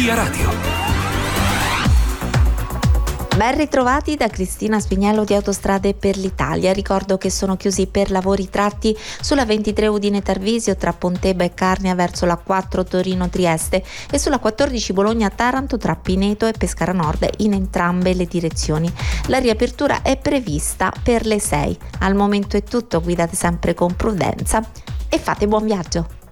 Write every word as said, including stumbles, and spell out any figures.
Via Radio. Ben ritrovati da Cristina Spiniello di Autostrade per l'Italia. Ricordo che sono chiusi per lavori tratti sulla ventitré Udine Tarvisio tra Ponteba e Carnia verso la quattro Torino Trieste e sulla quattordici Bologna Taranto tra Pineto e Pescara Nord in entrambe le direzioni. La riapertura è prevista per le sei. Al momento è tutto, guidate sempre con prudenza e fate buon viaggio.